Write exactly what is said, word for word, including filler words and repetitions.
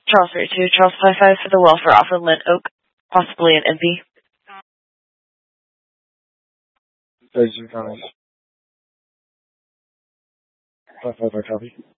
Charles thirty-two, Charles five five for the welfare offer, Lynn Oak, possibly an M P. thirty-two counties. five five, I copy.